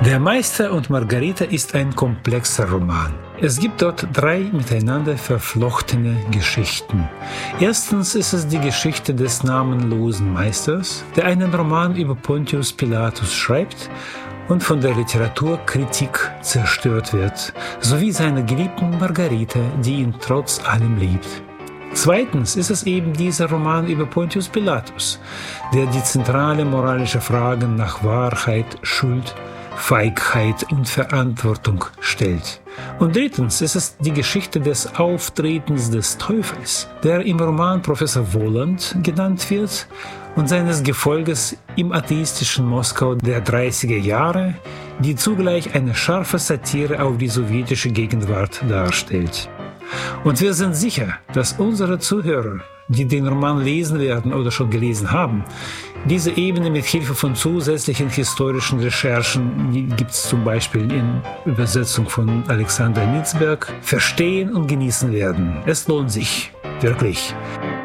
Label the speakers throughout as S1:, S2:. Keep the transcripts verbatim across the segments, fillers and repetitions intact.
S1: Der Meister und Margarita ist ein komplexer Roman. Es gibt dort drei miteinander verflochtene Geschichten. Erstens ist es die Geschichte des namenlosen Meisters, der einen Roman über Pontius Pilatus schreibt und von der Literaturkritik zerstört wird, sowie seiner geliebten Margarita, die ihn trotz allem liebt. Zweitens ist es eben dieser Roman über Pontius Pilatus, der die zentrale moralische Fragen nach Wahrheit, Schuld, Feigheit und Verantwortung stellt. Und drittens ist es die Geschichte des Auftretens des Teufels, der im Roman Professor Wohland genannt wird und seines Gefolges im atheistischen Moskau der dreißiger Jahre, die zugleich eine scharfe Satire auf die sowjetische Gegenwart darstellt. Und wir sind sicher, dass unsere Zuhörer, die den Roman lesen werden oder schon gelesen haben, diese Ebene mit Hilfe von zusätzlichen historischen Recherchen, die gibt es zum Beispiel in Übersetzung von Alexander Nitzberg, verstehen und genießen werden. Es lohnt sich, wirklich.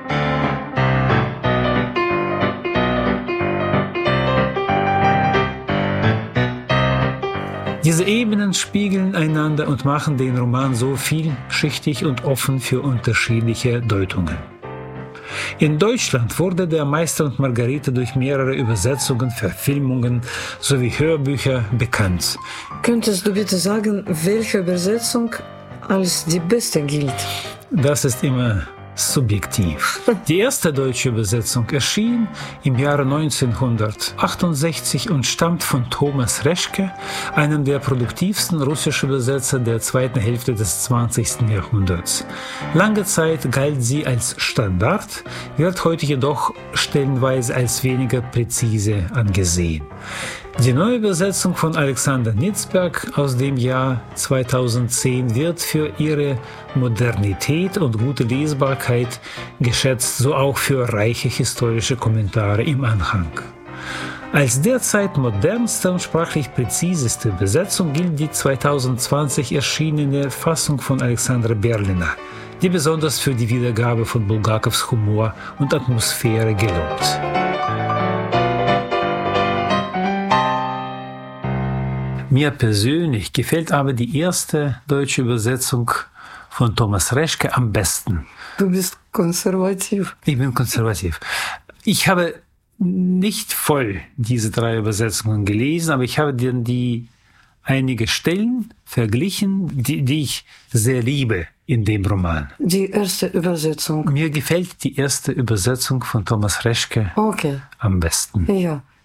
S1: Diese Ebenen spiegeln einander und machen den Roman so vielschichtig und offen für unterschiedliche Deutungen. In Deutschland wurde der Meister und Margarita durch mehrere Übersetzungen, Verfilmungen sowie Hörbücher bekannt.
S2: Könntest du bitte sagen, welche Übersetzung als die beste gilt?
S1: Das ist immer subjektiv. Die erste deutsche Übersetzung erschien im Jahre neunzehnhundertachtundsechzig und stammt von Thomas Reschke, einem der produktivsten russischen Übersetzer der zweiten Hälfte des zwanzigsten Jahrhunderts. Lange Zeit galt sie als Standard, wird heute jedoch stellenweise als weniger präzise angesehen. Die neue Übersetzung von Alexander Nitzberg aus dem Jahr zweitausendzehn wird für ihre Modernität und gute Lesbarkeit geschätzt, so auch für reiche historische Kommentare im Anhang. Als derzeit modernste und sprachlich präziseste Übersetzung gilt die zweitausendzwanzig erschienene Fassung von Alexandra Berliner, die besonders für die Wiedergabe von Bulgakows Humor und Atmosphäre gelobt. Mir persönlich gefällt aber die erste deutsche Übersetzung von Thomas Reschke am besten.
S2: Du bist konservativ.
S1: Ich bin konservativ. Ich habe nicht voll diese drei Übersetzungen gelesen, aber ich habe dann die einige Stellen verglichen, die, die ich sehr liebe in dem Roman.
S2: Die erste Übersetzung.
S1: Mir gefällt die erste Übersetzung von Thomas Reschke
S2: okay.
S1: am besten.
S2: Ja.